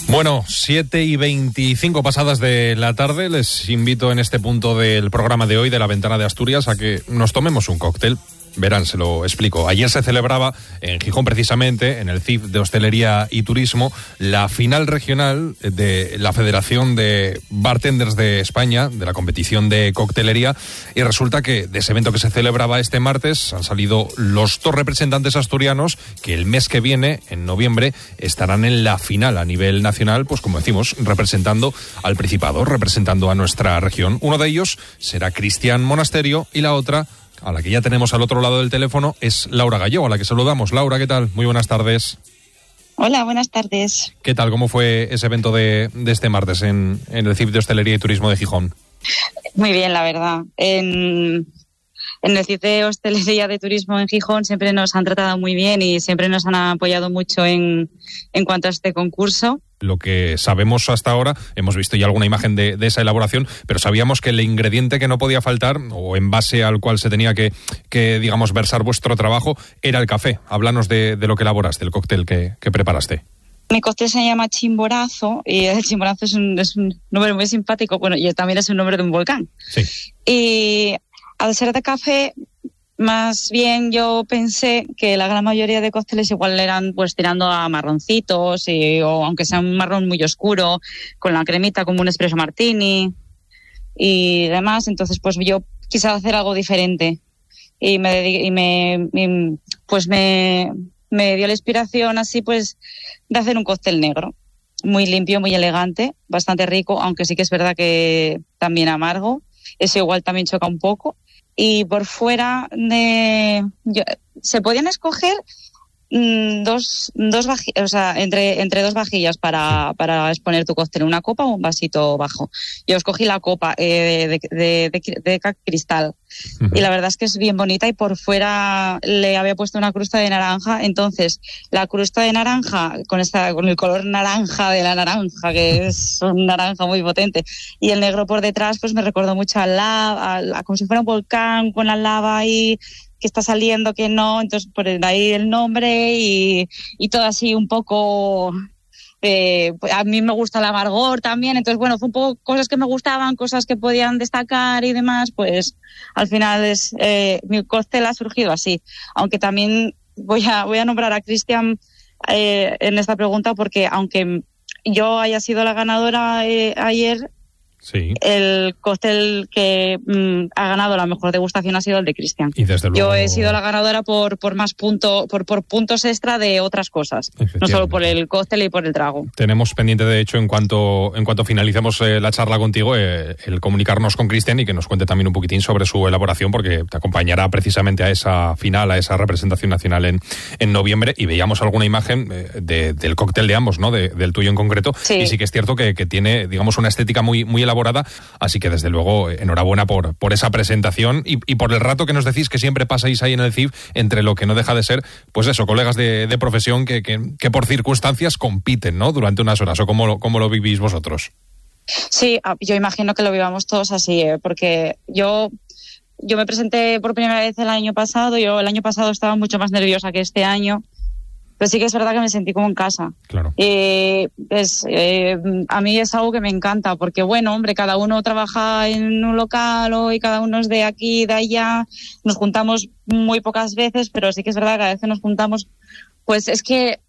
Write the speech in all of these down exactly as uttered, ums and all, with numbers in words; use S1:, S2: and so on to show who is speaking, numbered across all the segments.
S1: Bueno, siete y veinticinco pasadas de la tarde, les invito en este punto del programa de hoy de La Ventana de Asturias a que nos tomemos un cóctel. Verán, se lo explico. Ayer se celebraba en Gijón, precisamente, en el C I F de Hostelería y Turismo, la final regional de la Federación de Bartenders de España, de la competición de coctelería, y resulta que de ese evento que se celebraba este martes han salido los dos representantes asturianos que el mes que viene, en noviembre, estarán en la final a nivel nacional, pues como decimos, representando al Principado, representando a nuestra región. Uno de ellos será Cristian Monasterio y la otra, a la que ya tenemos al otro lado del teléfono, es Laura Gallego, a la que saludamos. Laura, ¿qué tal? Muy buenas tardes.
S2: Hola, buenas tardes.
S1: ¿Qué tal? ¿Cómo fue ese evento de, de este martes en, en el C I F de Hostelería y Turismo de Gijón?
S2: Muy bien, la verdad. En, en el C I F de Hostelería de Turismo en Gijón siempre nos han tratado muy bien y siempre nos han apoyado mucho en, en cuanto a este concurso.
S1: Lo que sabemos hasta ahora, hemos visto ya alguna imagen de, de esa elaboración, pero sabíamos que el ingrediente que no podía faltar, o en base al cual se tenía que, que digamos, versar vuestro trabajo, era el café. Háblanos de, de lo que elaboraste, el cóctel que, que preparaste.
S2: Mi cóctel se llama Chimborazo, y el Chimborazo es un, es un nombre muy simpático, bueno, y también es un nombre de un volcán.
S1: Sí.
S2: Y al ser de café, más bien yo pensé que la gran mayoría de cócteles igual eran pues tirando a marroncitos, y, o aunque sea un marrón muy oscuro, con la cremita como un espresso martini y demás. Entonces pues yo quise hacer algo diferente y me dediqué, y me y, pues me, me dio la inspiración así pues de hacer un cóctel negro, muy limpio, muy elegante, bastante rico, aunque sí que es verdad que también amargo. Eso igual también choca un poco. Y por fuera de, yo, se podían escoger mmm, dos, dos vajillas, o sea, entre, entre dos vajillas para, para exponer tu cóctel, una copa o un vasito bajo. Yo escogí la copa eh, de, de, de, de, de cristal. Uh-huh. Y la verdad es que es bien bonita, y por fuera le había puesto una crusta de naranja. Entonces, la crusta de naranja, con esta, con el color naranja de la naranja, que es un naranja muy potente, y el negro por detrás, pues me recordó mucho a lava, a, a, como si fuera un volcán con la lava ahí que está saliendo, que no. Entonces, por ahí el nombre y, y todo así un poco. Eh, a mí me gusta el amargor también, entonces bueno, fue un poco cosas que me gustaban, cosas que podían destacar y demás. Pues al final es eh, mi cóctel ha surgido así, aunque también voy a voy a nombrar a Cristian eh, en esta pregunta, porque aunque yo haya sido la ganadora eh, ayer,
S1: sí,
S2: el cóctel que mmm, ha ganado la mejor degustación ha sido el de Cristian.
S1: Y desde luego...
S2: Yo he sido la ganadora por por más punto, por por puntos extra de otras cosas, no solo por el cóctel y por el trago.
S1: Tenemos pendiente, de hecho, en cuanto en cuanto finalicemos eh, la charla contigo, eh, el comunicarnos con Cristian y que nos cuente también un poquitín sobre su elaboración, porque te acompañará precisamente a esa final, a esa representación nacional en, en noviembre, y veíamos alguna imagen eh, de, del cóctel de ambos, ¿no? De, del tuyo en concreto.
S2: Sí.
S1: Y sí que es cierto que, que tiene, digamos, una estética muy muy elaborada. Así que desde luego enhorabuena por, por esa presentación y, y por el rato que nos decís que siempre pasáis ahí en el C I F, entre lo que no deja de ser, pues eso, colegas de, de profesión que, que, que por circunstancias compiten, ¿no? Durante unas horas. ¿O cómo lo, cómo lo vivís vosotros?
S2: Sí, yo imagino que lo vivamos todos así, ¿eh? Porque yo... Yo me presenté por primera vez el año pasado. Yo el año pasado estaba mucho más nerviosa que este año. Pero sí que es verdad que me sentí como en casa.
S1: Claro.
S2: Eh, es, eh, a mí es algo que me encanta, porque bueno, hombre, cada uno trabaja en un local o, y cada uno es de aquí, de allá. Nos juntamos muy pocas veces, pero sí que es verdad que cada vez que nos juntamos, pues es que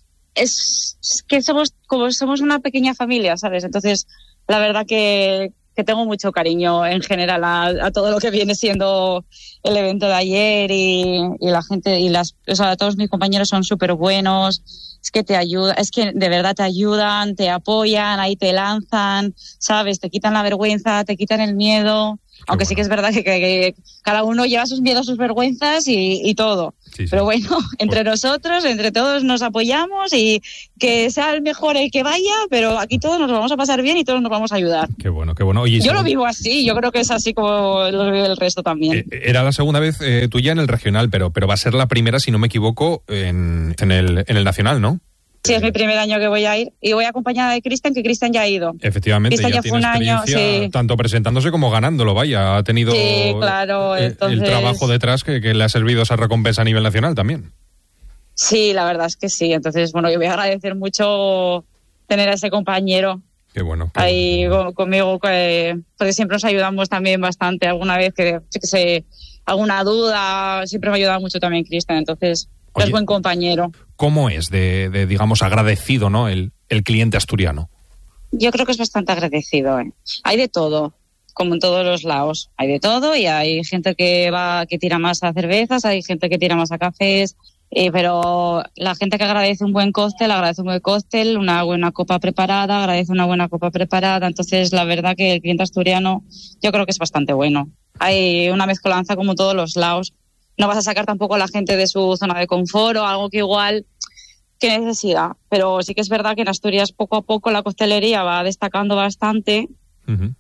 S2: es, es que somos como somos una pequeña familia, ¿sabes? Entonces, la verdad que que tengo mucho cariño en general a, a todo lo que viene siendo el evento de ayer, y, y la gente y las, o sea, todos mis compañeros son súper buenos. Es que te ayuda, es que de verdad te ayudan, te apoyan, ahí te lanzan, ¿sabes? Te quitan la vergüenza, te quitan el miedo. Qué Aunque bueno. Sí que es verdad que, que, que cada uno lleva sus miedos, sus vergüenzas y, y todo. Sí, sí. Pero bueno, entre pues... nosotros, entre todos nos apoyamos, y que sea el mejor el que vaya, pero aquí todos nos vamos a pasar bien y todos nos vamos a ayudar.
S1: Qué bueno, qué bueno. Oye,
S2: yo
S1: según...
S2: lo vivo así, yo creo que es así como lo vive el resto también.
S1: Eh, era la segunda vez eh, tuya en el regional, pero, pero va a ser la primera, si no me equivoco, en, en, el, en el nacional, ¿no?
S2: Sí, es mi primer año que voy a ir, y voy acompañada de Cristian, que Cristian ya ha ido.
S1: Efectivamente,
S2: Cristian
S1: ya,
S2: ya
S1: tiene
S2: fue un año,
S1: experiencia,
S2: sí.
S1: Tanto presentándose como ganándolo, vaya, ha tenido
S2: sí, claro,
S1: el,
S2: entonces...
S1: el trabajo detrás que, que le ha servido esa recompensa a nivel nacional también.
S2: Sí, la verdad es que sí. Entonces, bueno, yo voy a agradecer mucho tener a ese compañero.
S1: Qué bueno. Qué
S2: ahí
S1: bueno.
S2: Conmigo, que, porque siempre nos ayudamos también bastante. Alguna vez que, que sé, alguna duda, siempre me ha ayudado mucho también Cristian. Entonces, Oye, es buen compañero.
S1: ¿Cómo es de, de digamos, agradecido, ¿no? el, el cliente asturiano?
S2: Yo creo que es bastante agradecido. ¿eh? Hay de todo, como en todos los lados. Hay de todo y hay gente que va que tira más a cervezas, hay gente que tira más a cafés. Eh, pero la gente que agradece un buen cóctel, agradece un buen cóctel, una buena copa preparada, agradece una buena copa preparada. Entonces, la verdad que el cliente asturiano yo creo que es bastante bueno. Hay una mezcolanza como en todos los lados. No vas a sacar tampoco a la gente de su zona de confort o algo que igual que necesidad. Pero sí que es verdad que en Asturias poco a poco la coctelería va destacando bastante. Uh-huh.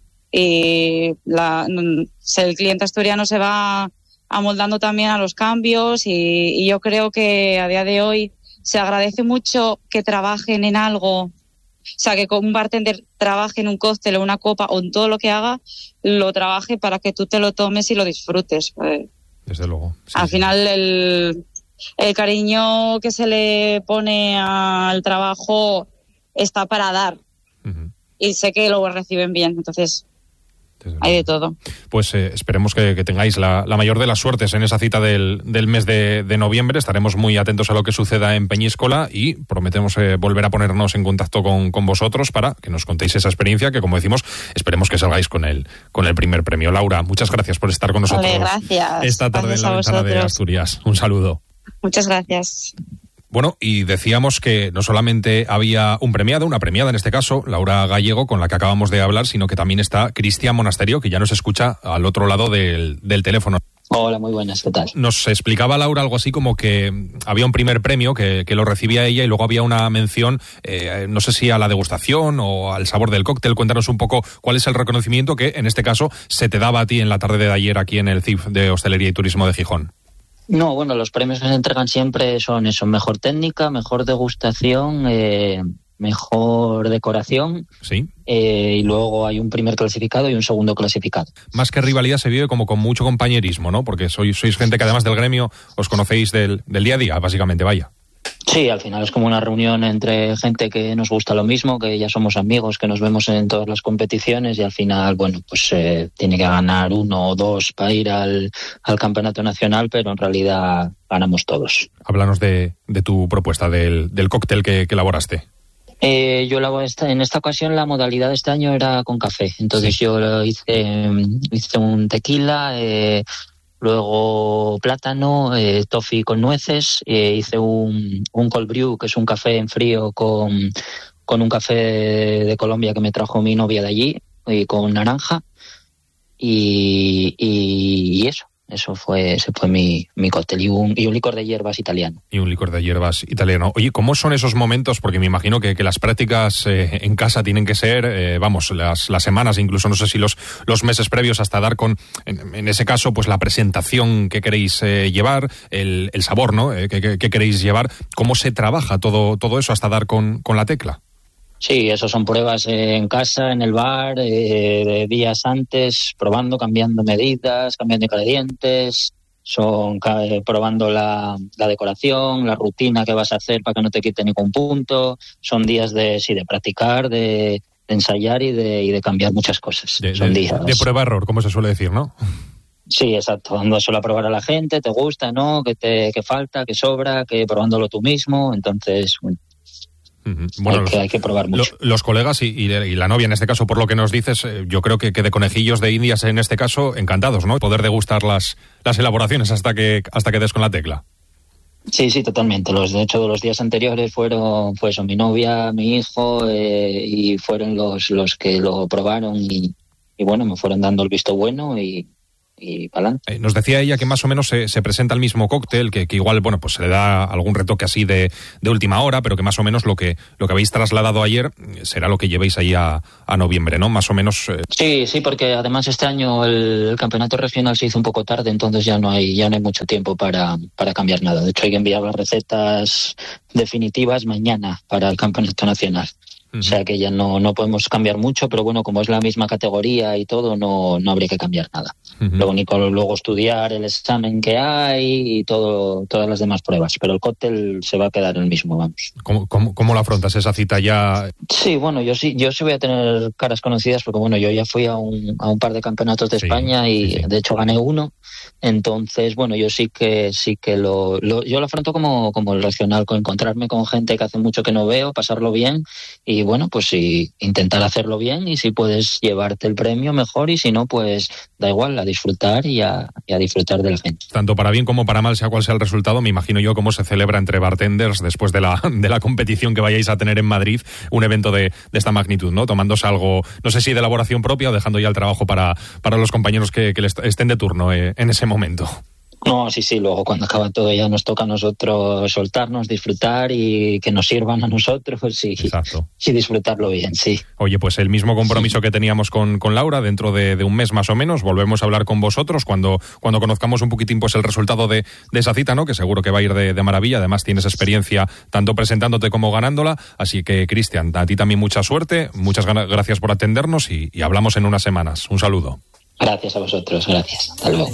S2: Y la, el cliente asturiano se va amoldando también a los cambios y, y yo creo que a día de hoy se agradece mucho que trabajen en algo, o sea, que un bartender trabaje en un cóctel o una copa o en todo lo que haga, lo trabaje para que tú te lo tomes y lo disfrutes.
S1: Desde luego. Sí,
S2: al
S1: sí.
S2: final el, el cariño que se le pone al trabajo está para dar. Uh-huh. Y sé que lo reciben bien, entonces hay de todo.
S1: Pues eh, esperemos que, que tengáis la, la mayor de las suertes en esa cita del, del mes de, de noviembre. Estaremos muy atentos a lo que suceda en Peñíscola y prometemos eh, volver a ponernos en contacto con, con vosotros para que nos contéis esa experiencia que, como decimos, esperemos que salgáis con el, con el primer premio. Laura, muchas gracias por estar con nosotros.
S2: Vale, gracias.
S1: Esta tarde
S2: gracias
S1: en la ventana de Asturias. Un saludo.
S2: Muchas gracias.
S1: Bueno, y decíamos que no solamente había un premiado, una premiada en este caso, Laura Gallego, con la que acabamos de hablar, sino que también está Cristian Monasterio, que ya nos escucha al otro lado del, del teléfono.
S3: Hola, muy buenas, ¿qué tal?
S1: Nos explicaba Laura algo así como que había un primer premio que, que lo recibía ella y luego había una mención, eh, no sé si a la degustación o al sabor del cóctel. Cuéntanos un poco cuál es el reconocimiento que en este caso se te daba a ti en la tarde de ayer aquí en el C I F de Hostelería y Turismo de Gijón.
S3: No, bueno, los premios que se entregan siempre son eso, mejor técnica, mejor degustación, eh, mejor decoración.
S1: Sí.
S3: Eh, y luego hay un primer clasificado y un segundo clasificado.
S1: Más que rivalidad se vive como con mucho compañerismo, ¿no? Porque sois, sois gente que además del gremio os conocéis del, del día a día, básicamente, vaya.
S3: Sí, al final es como una reunión entre gente que nos gusta lo mismo, que ya somos amigos, que nos vemos en todas las competiciones y al final, bueno, pues eh, tiene que ganar uno o dos para ir al, al campeonato nacional, pero en realidad ganamos todos.
S1: Háblanos de, de tu propuesta, del, del cóctel que, que elaboraste.
S3: Eh, yo la, en esta ocasión la modalidad de este año era con café, entonces sí. yo hice, hice un tequila, eh, luego plátano, eh, toffee con nueces, eh, hice un, un cold brew, que es un café en frío con, con un café de Colombia que me trajo mi novia de allí, y con naranja, y, y, y eso. Eso fue, ese fue mi, mi cóctel y un, y un licor de hierbas italiano.
S1: Y un licor de hierbas italiano. Oye, ¿cómo son esos momentos? Porque me imagino que, que las prácticas eh, en casa tienen que ser, eh, vamos, las, las semanas, incluso no sé si los, los meses previos hasta dar con, en, en ese caso, pues la presentación que queréis eh, llevar, el, el sabor, ¿no? Eh, que, que, que queréis llevar. ¿Cómo se trabaja todo, todo eso hasta dar con, con la tecla?
S3: Sí, eso son pruebas eh, en casa, en el bar, eh, de días antes, probando, cambiando medidas, cambiando ingredientes, son eh, probando la, la decoración, la rutina que vas a hacer para que no te quite ningún punto, son días de sí de practicar, de, de ensayar y de, y de cambiar muchas cosas.
S1: De,
S3: son
S1: de,
S3: días.
S1: De prueba-error, como se suele decir, ¿no?
S3: Sí, exacto, dando solo a probar a la gente, te gusta, ¿no? Que te que falta, que sobra, que probándolo tú mismo, entonces, bueno. Bueno, hay, que, hay que probar mucho.
S1: Los, los colegas y, y, y la novia, en este caso, por lo que nos dices, eh, yo creo que, que de conejillos de indias, en este caso, encantados, ¿no? Poder degustar las, las elaboraciones hasta que hasta que des con la tecla.
S3: Sí, sí, totalmente. Los, de hecho, los días anteriores fueron pues, mi novia, mi hijo, eh, y fueron los, los que lo probaron y, y, bueno, me fueron dando el visto bueno y... y para adelante.
S1: Eh, nos decía ella que más o menos se, se presenta el mismo cóctel, que, que igual, bueno, pues se le da algún retoque así de, de última hora, pero que más o menos lo que lo que habéis trasladado ayer será lo que llevéis ahí a, a noviembre, ¿no? Más o menos. Eh...
S3: Sí, sí, porque además este año el, el campeonato regional se hizo un poco tarde, entonces ya no hay ya no hay mucho tiempo para, para cambiar nada. De hecho, hay que enviar las recetas definitivas mañana para el campeonato nacional. Uh-huh. O sea que ya no, no podemos cambiar mucho, pero bueno, como es la misma categoría y todo, no, no habría que cambiar nada. Uh-huh. Lo único, luego estudiar el examen que hay y todo, todas las demás pruebas, pero el cóctel se va a quedar el mismo, vamos.
S1: ¿Cómo, cómo, cómo la afrontas esa cita ya?
S3: Sí, bueno, yo sí, yo sí voy a tener caras conocidas porque bueno, yo ya fui a un, a un par de campeonatos de sí, España y sí, sí. de hecho gané uno. Entonces, bueno, yo sí que sí que lo, lo yo lo afronto como, como el regional, con encontrarme con gente que hace mucho que no veo, pasarlo bien y bueno, pues sí, intentar hacerlo bien y si puedes llevarte el premio mejor y si no, pues da igual, a disfrutar y a, y a disfrutar de la gente.
S1: Tanto para bien como para mal, sea cual sea el resultado, me imagino yo cómo se celebra entre bartenders después de la, de la competición que vayáis a tener en Madrid, un evento de, de esta magnitud, ¿no? Tomándose algo, no sé si de elaboración propia o dejando ya el trabajo para, para los compañeros que, que les estén de turno eh, en ese momento.
S3: No, sí, sí, luego cuando acaba todo ya nos toca a nosotros soltarnos, disfrutar y que nos sirvan a nosotros y, y disfrutarlo bien, sí.
S1: Oye, pues el mismo compromiso sí. que teníamos con, con Laura, dentro de, de un mes más o menos, volvemos a hablar con vosotros cuando, cuando conozcamos un poquitín pues el resultado de, de esa cita, ¿no? Que seguro que va a ir de, de maravilla, además tienes experiencia tanto presentándote como ganándola, así que Cristian, a ti también mucha suerte, muchas gracias por atendernos y, y hablamos en unas semanas. Un saludo.
S3: Gracias a vosotros, gracias. Hasta luego.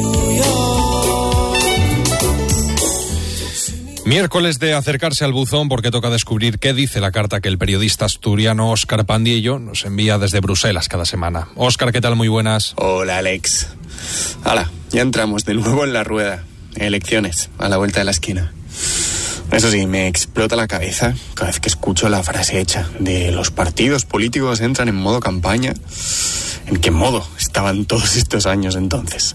S1: Miércoles de acercarse al buzón porque toca descubrir qué dice la carta que el periodista asturiano Óscar Pandiello nos envía desde Bruselas cada semana. Óscar, ¿qué tal? Muy buenas.
S4: Hola, Alex. Hala, ya entramos de nuevo en la rueda. Elecciones, a la vuelta de la esquina. Eso sí, me explota la cabeza cada vez que escucho la frase hecha de los partidos políticos entran en modo campaña. ¿En qué modo estaban todos estos años entonces?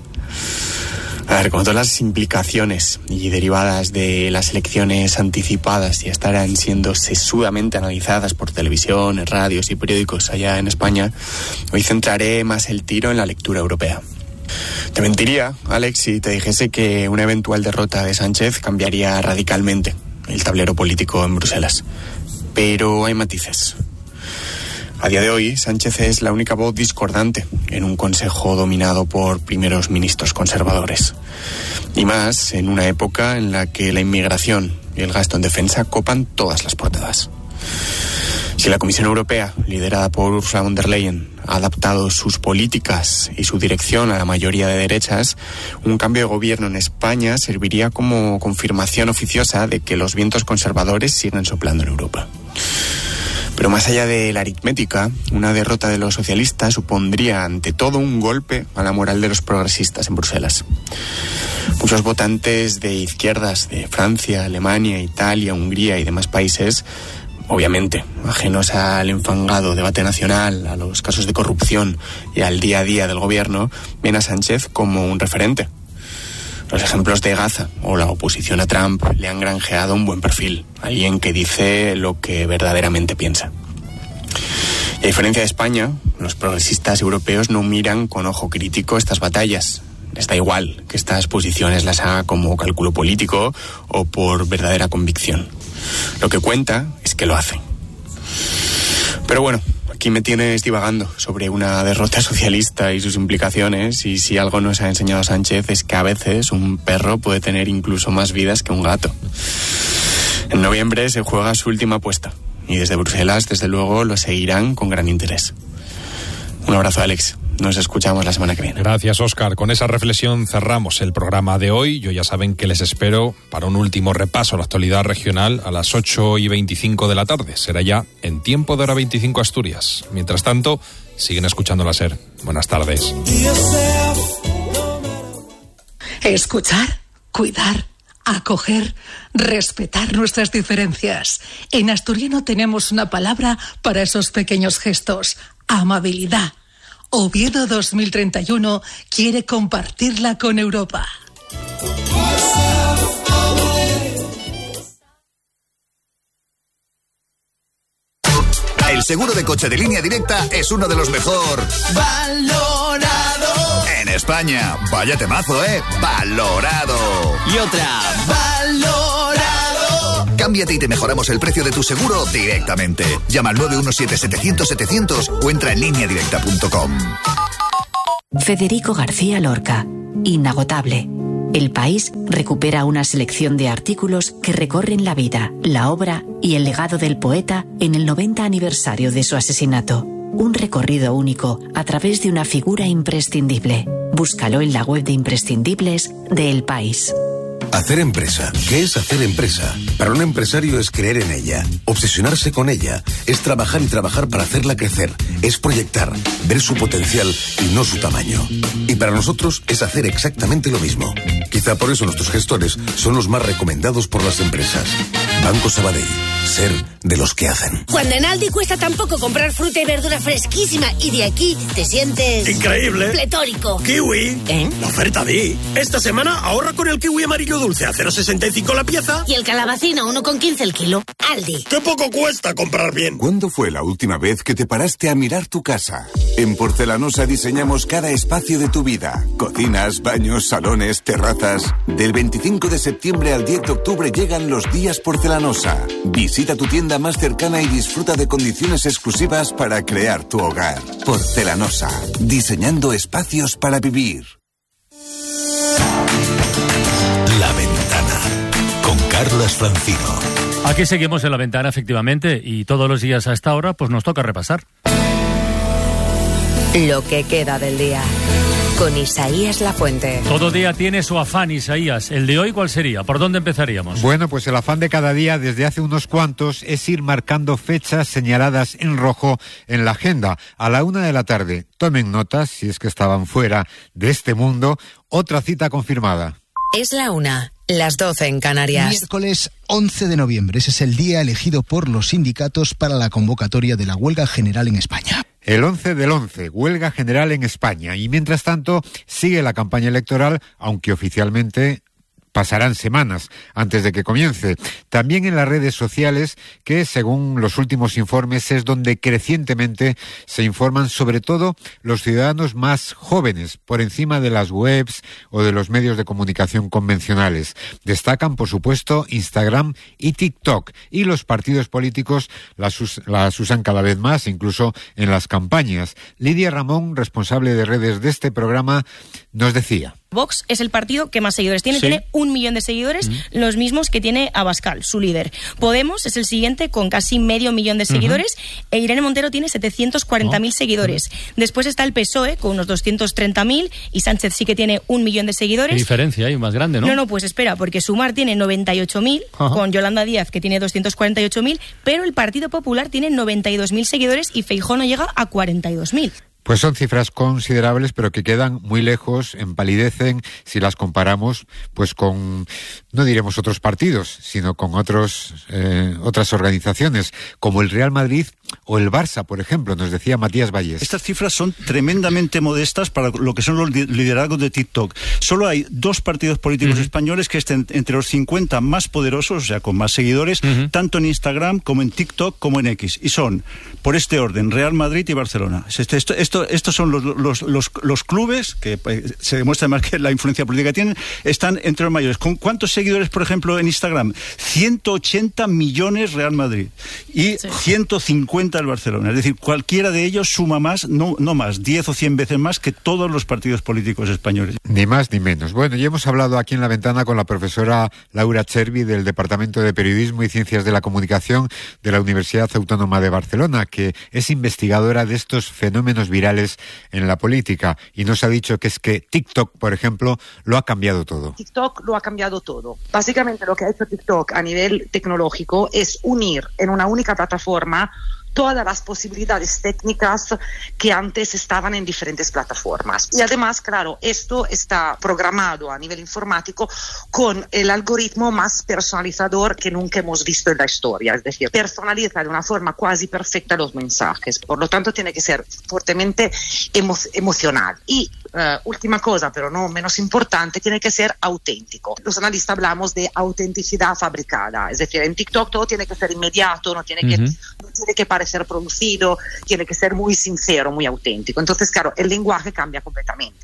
S4: A ver, con todas las implicaciones y derivadas de las elecciones anticipadas y estarán siendo sesudamente analizadas por televisión, radios y periódicos allá en España, hoy centraré más el tiro en la lectura europea. Te mentiría, Alex, si te dijese que una eventual derrota de Sánchez cambiaría radicalmente el tablero político en Bruselas. Pero hay matices. A día de hoy, Sánchez es la única voz discordante en un consejo dominado por primeros ministros conservadores. Y más en una época en la que la inmigración y el gasto en defensa copan todas las portadas. Si la Comisión Europea, liderada por Ursula von der Leyen, ha adaptado sus políticas y su dirección a la mayoría de derechas, un cambio de gobierno en España serviría como confirmación oficiosa de que los vientos conservadores siguen soplando en Europa. Pero más allá de la aritmética, una derrota de los socialistas supondría ante todo un golpe a la moral de los progresistas en Bruselas. Muchos votantes de izquierdas de Francia, Alemania, Italia, Hungría y demás países, obviamente ajenos al enfangado debate nacional, a los casos de corrupción y al día a día del gobierno, ven a Sánchez como un referente. Los ejemplos de Gaza o la oposición a Trump le han granjeado un buen perfil, alguien que dice lo que verdaderamente piensa. Y a diferencia de España, los progresistas europeos no miran con ojo crítico estas batallas. Les da igual que estas posiciones las haga como cálculo político o por verdadera convicción. Lo que cuenta es que lo hacen. Pero bueno, aquí me tienes divagando sobre una derrota socialista y sus implicaciones, y si algo nos ha enseñado Sánchez es que a veces un perro puede tener incluso más vidas que un gato. En noviembre se juega su última apuesta y desde Bruselas, desde luego, lo seguirán con gran interés. Un abrazo, Alex. Nos escuchamos la semana que viene.
S1: Gracias, Óscar. Con esa reflexión cerramos el programa de hoy. Yo ya saben que les espero para un último repaso a la actualidad regional a las ocho y veinticinco de la tarde. Será ya en tiempo de hora veinticinco Asturias. Mientras tanto, siguen escuchando la SER. Buenas tardes.
S5: Escuchar, cuidar, acoger, respetar nuestras diferencias. En asturiano tenemos una palabra para esos pequeños gestos: amabilidad. Oviedo dos mil treinta y uno quiere compartirla con Europa.
S6: El seguro de coche de Línea Directa es uno de los mejor
S7: valorado
S6: en España. Vaya temazo, ¿eh? Valorado.
S7: Y otra, valorado.
S6: Cámbiate y te mejoramos el precio de tu seguro directamente. Llama al nueve uno siete, setecientos, setecientos o entra en línea directa punto com.
S8: Federico García Lorca. Inagotable. El País recupera una selección de artículos que recorren la vida, la obra y el legado del poeta en el noventa aniversario de su asesinato. Un recorrido único a través de una figura imprescindible. Búscalo en la web de imprescindibles de El País.
S9: Hacer empresa. ¿Qué es hacer empresa? Para un empresario es creer en ella, obsesionarse con ella, es trabajar y trabajar para hacerla crecer, es proyectar, ver su potencial y no su tamaño. Y para nosotros es hacer exactamente lo mismo. Quizá por eso nuestros gestores son los más recomendados por las empresas. Banco Sabadell. Ser de los que hacen.
S10: Cuando en Aldi cuesta tan poco comprar fruta y verdura fresquísima y de aquí te sientes...
S11: ¡increíble!
S10: ¡Pletórico!
S11: ¡Kiwi!
S10: ¿Eh?
S11: La oferta di. Esta semana ahorra con el kiwi amarillo dulce a cero coma sesenta y cinco la pieza.
S10: Y el calabacín a uno coma quince el kilo. Aldi.
S11: ¡Qué poco cuesta comprar bien!
S12: ¿Cuándo fue la última vez que te paraste a mirar tu casa? En Porcelanosa diseñamos cada espacio de tu vida. Cocinas, baños, salones, terrazas. Del veinticinco de septiembre al diez de octubre llegan los días Porcelanosa. Visita tu tienda más cercana y disfruta de condiciones exclusivas para crear tu hogar. Porcelanosa. Diseñando espacios para vivir.
S13: La Ventana, con Carlas Francino.
S14: Aquí seguimos en La Ventana, efectivamente, y todos los días a esta hora pues nos toca repasar
S15: lo que queda del día, con Isaías Lafuente.
S14: Todo día tiene su afán, Isaías. ¿El de hoy cuál sería? ¿Por dónde empezaríamos?
S16: Bueno, pues el afán de cada día desde hace unos cuantos es ir marcando fechas señaladas en rojo en la agenda. A la una de la tarde, tomen notas, si es que estaban fuera de este mundo, otra cita confirmada.
S15: Es la una, las doce en Canarias.
S17: Miércoles once de noviembre, ese es el día elegido por los sindicatos para la convocatoria de la huelga general en España.
S16: El once del once, huelga general en España. Y mientras tanto, sigue la campaña electoral, aunque oficialmente pasarán semanas antes de que comience. También en las redes sociales, que según los últimos informes es donde crecientemente se informan sobre todo los ciudadanos más jóvenes, por encima de las webs o de los medios de comunicación convencionales. Destacan, por supuesto, Instagram y TikTok, y los partidos políticos las, us- las usan cada vez más, incluso en las campañas. Lidia Ramón, responsable de redes de este programa, nos decía:
S18: Vox es el partido que más seguidores tiene, sí. Tiene un millón de seguidores, uh-huh. Los mismos que tiene Abascal, su líder. Podemos es el siguiente con casi medio millón de seguidores, uh-huh. E Irene Montero tiene setecientos cuarenta mil oh. seguidores. Uh-huh. Después está el P S O E con unos doscientos treinta mil y Sánchez sí que tiene un millón de seguidores.
S14: ¿Qué diferencia hay más grande, no?
S18: No, no, pues espera, porque Sumar tiene noventa y ocho mil, uh-huh. Con Yolanda Díaz que tiene doscientos cuarenta y ocho mil, pero el Partido Popular tiene noventa y dos mil seguidores y Feijóo no llega a cuarenta y dos mil.
S16: Pues son cifras considerables, pero que quedan muy lejos, empalidecen si las comparamos pues con, no diremos otros partidos, sino con otros eh, otras organizaciones, como el Real Madrid o el Barça, por ejemplo, nos decía Matías Vallés.
S19: Estas cifras son tremendamente modestas para lo que son los liderazgos de TikTok. Solo hay dos partidos políticos uh-huh. españoles que estén entre los cincuenta más poderosos, o sea, con más seguidores, uh-huh. tanto en Instagram como en TikTok como en X. Y son, por este orden, Real Madrid y Barcelona. Esto, esto, esto, estos son los, los, los, los clubes, que eh, se demuestra más que la influencia política que tienen, están entre los mayores. ¿Con cuántos seguidores, por ejemplo, en Instagram? ciento ochenta millones Real Madrid y sí. ciento cincuenta el Barcelona. Es decir, cualquiera de ellos suma más, no, no más, diez o cien veces más que todos los partidos políticos españoles.
S16: Ni más ni menos. Bueno, ya hemos hablado aquí en La Ventana con la profesora Laura Chervi del Departamento de Periodismo y Ciencias de la Comunicación de la Universidad Autónoma de Barcelona, que es investigadora de estos fenómenos virales en la política, y nos ha dicho que es que TikTok, por ejemplo, lo ha cambiado todo.
S20: TikTok lo ha cambiado todo. Básicamente lo que ha hecho TikTok a nivel tecnológico es unir en una única plataforma todas las posibilidades técnicas que antes estaban en diferentes plataformas. Y además, claro, esto está programado a nivel informático con el algoritmo más personalizador que nunca hemos visto en la historia. Es decir, personaliza de una forma casi perfecta los mensajes. Por lo tanto, tiene que ser fuertemente emo- emocional. Y uh, última cosa, pero no menos importante, tiene que ser auténtico. Los analistas hablamos de autenticidad fabricada. Es decir, en TikTok todo tiene que ser inmediato, no tiene que, uh-huh. no tiene que parecer ser producido, tiene que ser muy sincero, muy auténtico. Entonces, claro, el lenguaje cambia completamente.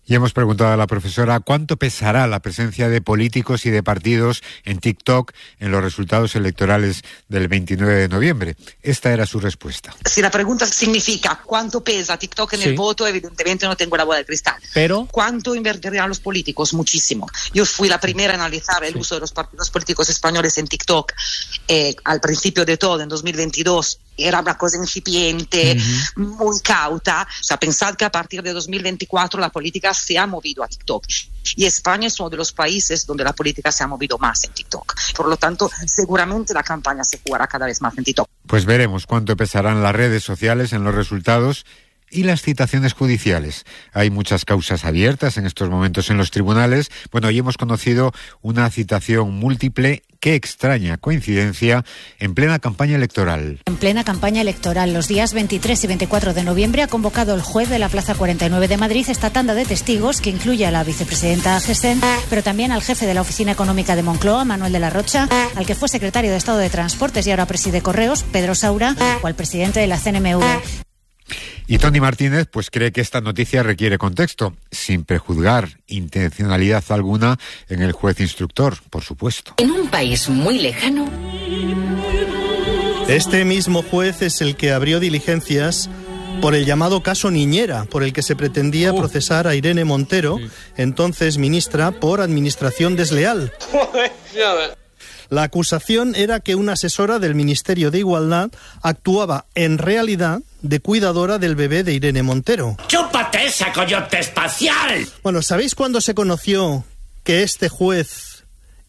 S16: Y hemos preguntado a la profesora cuánto pesará la presencia de políticos y de partidos en TikTok en los resultados electorales del veintinueve de noviembre. Esta era su respuesta.
S20: Si la pregunta significa cuánto pesa TikTok en
S14: Sí.
S20: el voto, evidentemente no tengo la bola de cristal.
S14: Pero
S20: ¿Cuánto invertirán los políticos? Muchísimo. Yo fui la primera en analizar el uso de los partidos políticos españoles en TikTok eh, al principio de todo, en dos mil veintidós. Era una cosa incipiente, uh-huh. muy cauta. O sea, pensad que a partir de dos mil veinticuatro la política se ha movido a TikTok. Y España es uno de los países donde la política se ha movido más en TikTok. Por lo tanto, seguramente la campaña se jugará cada vez más en TikTok.
S16: Pues veremos cuánto pesarán las redes sociales en los resultados y las citaciones judiciales. Hay muchas causas abiertas en estos momentos en los tribunales. Bueno, hoy hemos conocido una citación múltiple. Qué extraña coincidencia en plena campaña electoral.
S21: En plena campaña electoral, los días veintitrés y veinticuatro de noviembre ha convocado el juez de la Plaza cuarenta y nueve de Madrid esta tanda de testigos que incluye a la vicepresidenta Gesen, pero también al jefe de la Oficina Económica de Moncloa, Manuel de la Rocha, al que fue secretario de Estado de Transportes y ahora preside Correos, Pedro Saura, o al presidente de la C N M V.
S16: Y Tony Martínez pues cree que esta noticia requiere contexto, sin prejuzgar intencionalidad alguna en el juez instructor, por supuesto.
S10: En un país muy lejano.
S22: Este mismo juez es el que abrió diligencias por el llamado caso Niñera, por el que se pretendía uh. procesar a Irene Montero, sí. entonces ministra, por administración desleal. La acusación era que una asesora del Ministerio de Igualdad actuaba en realidad de cuidadora del bebé de Irene Montero.
S11: ¡Chúpate esa coyote espacial!
S22: Bueno, ¿sabéis cuándo se conoció que este juez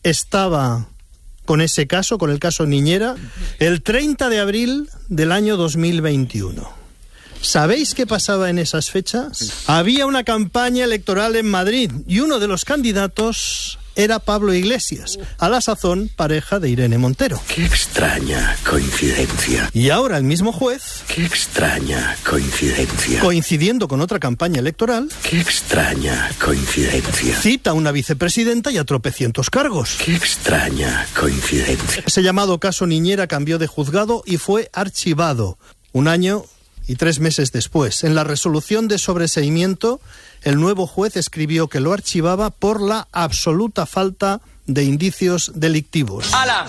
S22: estaba con ese caso, con el caso Niñera? El treinta de abril del año dos mil veintiuno. ¿Sabéis qué pasaba en esas fechas? Había una campaña electoral en Madrid y uno de los candidatos era Pablo Iglesias, a la sazón pareja de Irene Montero.
S11: ¡Qué extraña coincidencia!
S22: Y ahora el mismo juez...
S11: ¡Qué extraña coincidencia!
S22: Coincidiendo con otra campaña electoral...
S11: ¡Qué extraña coincidencia!
S22: Cita a una vicepresidenta y a tropecientos cargos.
S11: ¡Qué extraña coincidencia!
S22: Ese llamado caso Niñera cambió de juzgado y fue archivado. Un año y tres meses después, en la resolución de sobreseimiento, el nuevo juez escribió que lo archivaba por la absoluta falta de indicios delictivos.
S23: ¡Hala!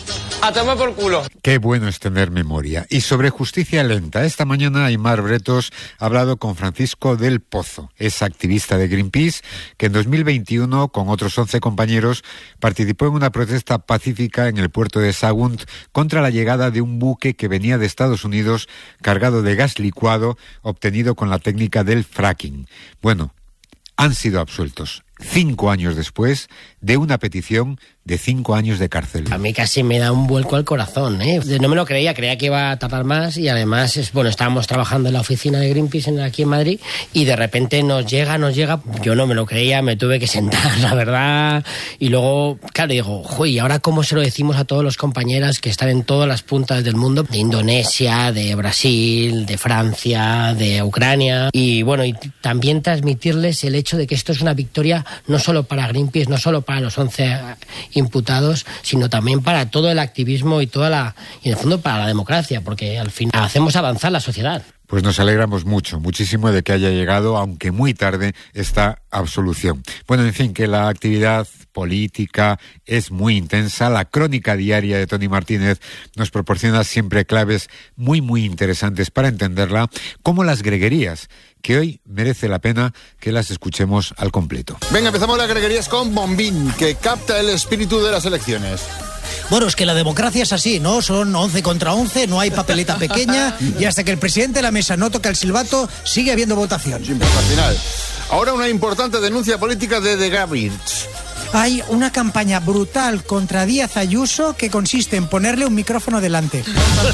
S23: ¡A tomar por culo!
S16: Qué bueno es tener memoria. Y sobre justicia lenta, esta mañana Aymar Bretos ha hablado con Francisco del Pozo. Es activista de Greenpeace, que en dos mil veintiuno, con otros once compañeros, participó en una protesta pacífica en el puerto de Sagunt contra la llegada de un buque que venía de Estados Unidos cargado de gas licuado obtenido con la técnica del fracking. Bueno, han sido absueltos cinco años después de una petición de cinco años de cárcel.
S24: A mí casi me da un vuelco al corazón, ¿eh? No me lo creía, creía que iba a tardar más y además, es, bueno, estábamos trabajando en la oficina de Greenpeace en, aquí en Madrid y de repente nos llega, nos llega, yo no me lo creía, me tuve que sentar, la verdad, y luego, claro, digo, joder, ¿y ahora cómo se lo decimos a todos los compañeras que están en todas las puntas del mundo? De Indonesia, de Brasil, de Francia, de Ucrania, y bueno, y también transmitirles el hecho de que esto es una victoria no solo para Greenpeace, no solo para los once imputados, sino también para todo el activismo y toda la y en el fondo para la democracia, porque al final hacemos avanzar la sociedad.
S16: Pues nos alegramos mucho, muchísimo de que haya llegado, aunque muy tarde, esta absolución. Bueno, en fin, que la actividad política es muy intensa. La crónica diaria de Tony Martínez nos proporciona siempre claves muy, muy interesantes para entenderla, como las greguerías, que hoy merece la pena que las escuchemos al completo.
S25: Venga, empezamos las greguerías con Bombín, que capta el espíritu de las elecciones.
S26: Bueno, es que la democracia es así, ¿no? Son once contra once, no hay papeleta pequeña y hasta que el presidente de la mesa no toca el silbato, sigue habiendo votación.
S25: Siempre al final. Ahora una importante denuncia política de The Gabbers.
S26: Hay una campaña brutal contra Díaz Ayuso que consiste en ponerle un micrófono delante.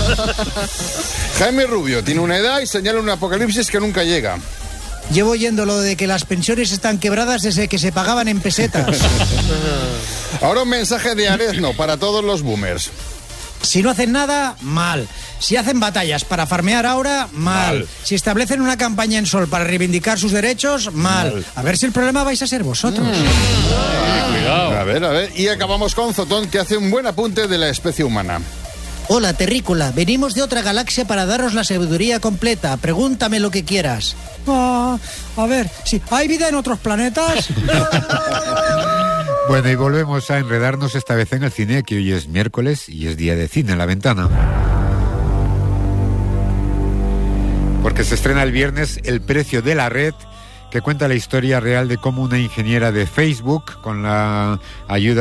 S25: Jaime Rubio tiene una edad y señala un apocalipsis que nunca llega.
S26: Llevo oyendo lo de que las pensiones están quebradas desde que se pagaban en pesetas.
S25: Ahora un mensaje de Arezno para todos los boomers.
S26: Si no hacen nada, mal. Si hacen batallas para farmear ahora, mal. mal. Si establecen una campaña en Sol para reivindicar sus derechos, mal. mal. A ver si el problema vais a ser vosotros. Mm.
S25: Ay, cuidado. A ver, a ver. Y acabamos con Zotón, que hace un buen apunte de la especie humana.
S26: Hola, terrícola. Venimos de otra galaxia para daros la sabiduría completa. Pregúntame lo que quieras.
S1: Ah, a ver, sí, ¿hay vida en otros planetas?
S16: Bueno, y volvemos a enredarnos esta vez en el cine, que hoy es miércoles y es día de cine en La Ventana. Porque se estrena el viernes El precio de la red, que cuenta la historia real de cómo una ingeniera de Facebook, con la ayuda